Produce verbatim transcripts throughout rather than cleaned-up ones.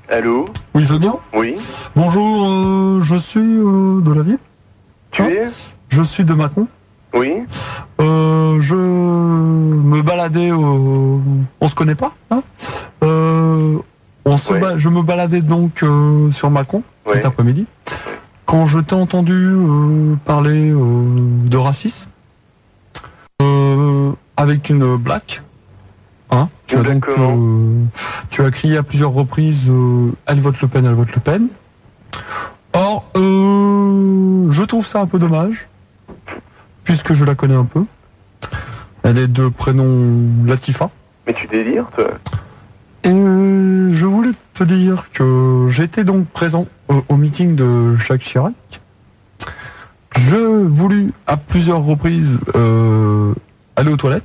Allô? Oui, Sonia? Oui. Bonjour, euh, je suis euh, de la ville. Tu hein es? Je suis de Mâcon. Oui. Euh, je me baladais, euh, on se connaît pas, hein euh, on se Ouais. ba- Je me baladais donc euh, sur Mâcon Ouais. cet après-midi, quand je t'ai entendu euh, parler euh, de racisme, euh, avec une blague. Hein, tu as donc, Exactement. euh, tu as crié à plusieurs reprises, euh, elle vote Le Pen, elle vote Le Pen. Or, euh, je trouve ça un peu dommage, puisque je la connais un peu. Elle est de prénom Latifa. Mais tu délires, toi? Et euh, je voulais te dire que j'étais donc présent au, au meeting de Jacques Chirac. Je voulus à plusieurs reprises euh, aller aux toilettes.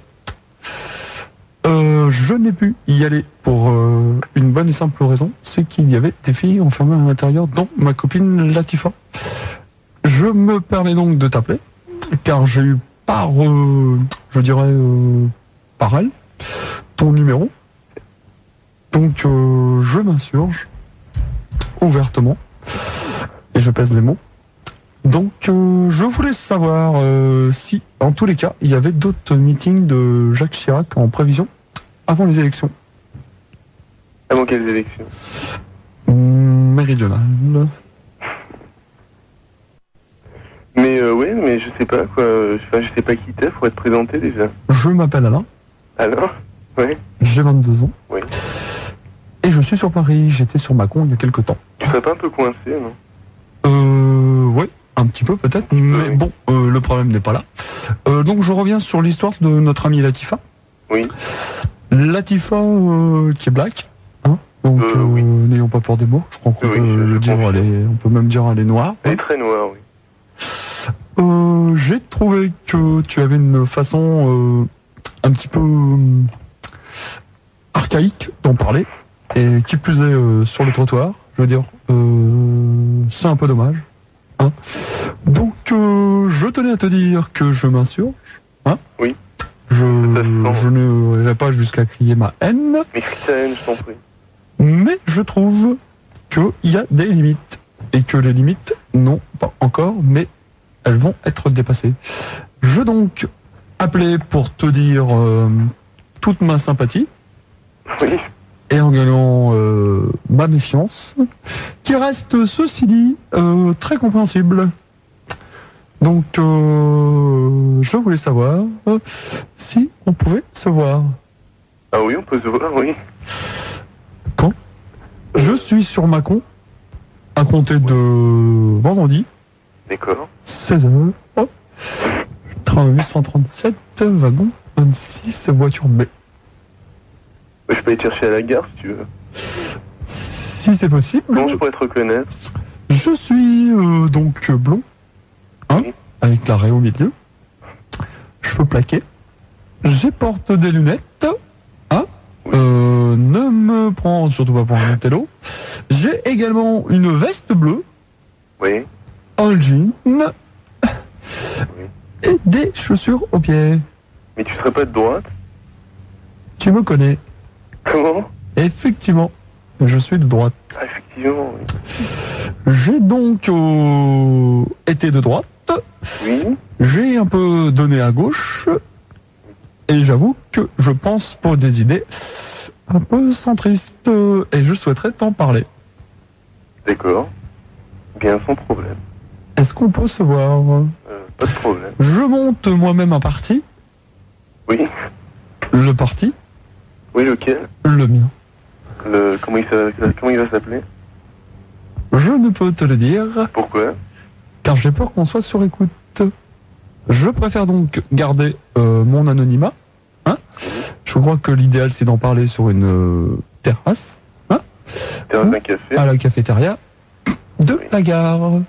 Euh, je n'ai pu y aller pour euh, une bonne et simple raison, c'est qu'il y avait des filles enfermées à l'intérieur, dont ma copine Latifa. Je me permets donc de t'appeler, car j'ai eu par, euh, je dirais, euh, par elle, ton numéro. Donc euh, je m'insurge ouvertement, et je pèse les mots. Donc euh, je voulais savoir euh, si, en tous les cas, il y avait d'autres meetings de Jacques Chirac en prévision avant les élections. Avant quelles élections? Mmh, méridionales. Mais euh, ouais, mais je sais pas quoi. Enfin, je sais pas qui t'es, faut être présenté déjà. Je m'appelle Alain, Alors? Ouais. j'ai vingt-deux ans, Oui. et je suis sur Paris. J'étais sur Mâcon il y a quelques temps. Tu serais pas un peu coincé, non? Euh, ouais, un petit peu peut-être, mais oui. bon, euh, le problème n'est pas là. Euh, donc je reviens sur l'histoire de notre amie Latifa. Oui. Latifa euh, qui est black, hein, donc Euh, euh, oui. n'ayons pas peur des mots, je crois qu'on Oui, peut je- je le dire, confirme. elle est- on peut même dire elle est noire. Elle hein. est très noire, oui. Euh, j'ai trouvé que tu avais une façon euh, un petit peu euh, archaïque d'en parler, et qui plus est euh, sur le trottoir, je veux dire, euh, c'est un peu dommage. Hein. Donc euh, je tenais à te dire que je m'insurge. Hein. Oui. Je, Ça se sent. je n'irai pas jusqu'à crier ma haine, Mais crie ta haine, je t'en prie. mais je trouve qu'il y a des limites, et que les limites, non pas encore, mais elles vont être dépassées. Je donc appelé pour te dire euh, toute ma sympathie, Oui. et en gagnant euh, ma méfiance, qui reste, ceci dit, euh, très compréhensible. Donc, euh, je voulais savoir euh, si on pouvait se voir. Ah oui, on peut se voir, oui. Quand je suis sur Mâcon, à compter de vendredi, D'accord. seize heures, oh, train huit cent trente-sept, wagon vingt-six, voiture B. Je peux aller te chercher à la gare si tu veux. Si c'est possible. Comment je pourrais te reconnaître? Je suis euh, donc blond, hein, Oui. avec la raie au milieu, cheveux plaqués, j'ai porte des lunettes, hein, euh, ne me prends surtout pas pour un intello, j'ai également une veste bleue, Oui. un jean, et des chaussures aux pieds. Mais tu serais pas de droite? Tu me connais, Comment? effectivement, je suis de droite. Ah, effectivement, oui. J'ai donc euh, été de droite, Oui. j'ai un peu donné à gauche, et j'avoue que je pense pour des idées un peu centristes, et je souhaiterais t'en parler. D'accord. Bien, sans problème. Est-ce qu'on peut se voir? Euh, pas de problème. Je monte moi-même un parti, Oui. le parti, Oui, lequel? le mien. Le... Comment il s'a- comment il va s'appeler? Je ne peux te le dire, Pourquoi? car j'ai peur qu'on soit sur écoute. Je préfère donc garder euh, mon anonymat. Hein, je crois que l'idéal c'est d'en parler sur une euh, terrasse, hein, Terrasse d'un café? à la cafétéria de la gare.